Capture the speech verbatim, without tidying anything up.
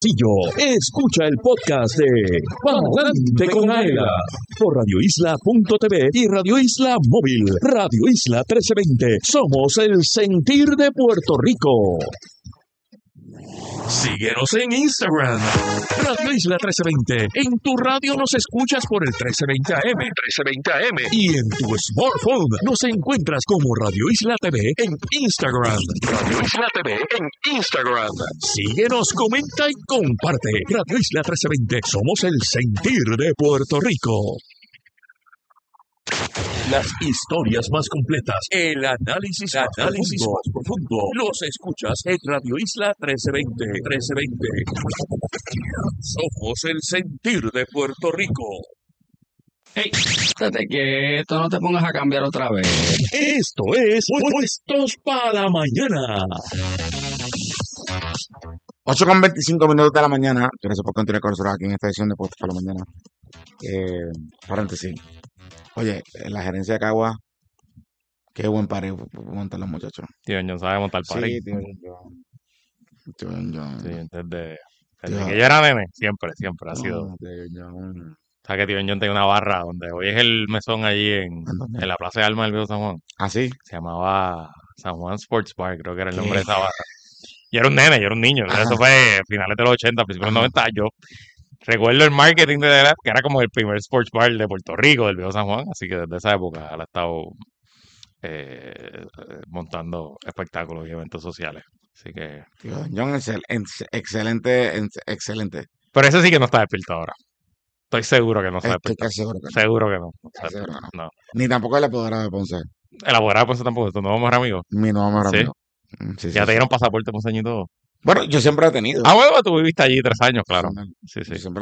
Escucha el podcast de Pa'lante con Aela por radio isla punto t v y Radio Isla Móvil. Radio Isla trece veinte. Somos el sentir de Puerto Rico. Síguenos en Instagram, Radio Isla trece veinte. En tu radio nos escuchas por el trece veinte A M, trece veinte A M. Y en tu smartphone nos encuentras como Radio Isla T V en Instagram. Radio Isla T V en Instagram. Síguenos, comenta y comparte. Radio Isla trece veinte. Somos el sentir de Puerto Rico. Las historias más completas, el análisis, análisis más profundo, los escuchas en Radio Isla trece veinte, trece veinte. Somos el sentir de Puerto Rico. Hey, estate quieto, no te pongas a cambiar otra vez. Esto es Puestos para la Mañana. ocho con veinticinco minutos de la mañana. Gracias por continuar con nosotros aquí en esta edición de Puestos para la Mañana. Eh, paréntesis. Oye, la gerencia de Cagua, qué buen party montan los muchachos. Tío John sabe montar party. Sí, tío John. Tío John. Sí, desde, desde Tío. que yo era nene, siempre, siempre ha sido. No, tío John. ¿Sabes que Tío John tiene una barra donde hoy es el mesón allí en, ¿En dónde? en la Plaza de Alma del Viejo San Juan? ¿Ah, sí? Se llamaba San Juan Sports Bar, creo que era el ¿Qué? nombre de esa barra. Yo era un nene, yo era un niño. Ajá. Eso fue a finales de los ochenta, principios de los Ajá. noventa. Yo recuerdo el marketing de la que era como el primer sports bar de Puerto Rico, del Viejo San Juan. Así que desde esa época él ha estado eh, montando espectáculos y eventos sociales. Así que... Tío John, excel- ex- excelente, ex- excelente. Pero ese sí que no está despierto ahora. Estoy seguro que no está Estoy despierto. casi seguro que no. Seguro que no. no está Casi seguro despierto. que no. No. Ni tampoco el apoderado de Ponce. El abogado pues tampoco, tu nuevo mejor amigo. Mi nuevo mejor Sí. amigo. Mm, Sí, sí, Ya te sí. dieron pasaporte, ponceño y todo. Bueno, yo siempre he tenido. Ah, bueno, tú viviste allí tres años, claro. Sí, Yo sí. siempre